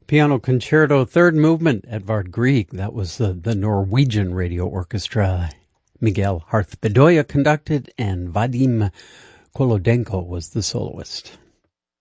Piano Concerto, third movement, Edvard Grieg. That was the Norwegian Radio Orchestra. Miguel Harth Bedoya conducted, and Vadim Kolodenko was the soloist.